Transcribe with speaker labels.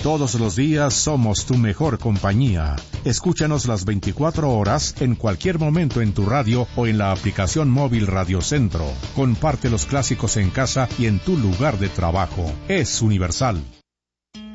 Speaker 1: Todos los días somos tu mejor compañía. Escúchanos las 24 horas, en cualquier momento en tu radio o en la aplicación móvil Radio Centro. Comparte los clásicos en casa y en tu lugar de trabajo. Es universal.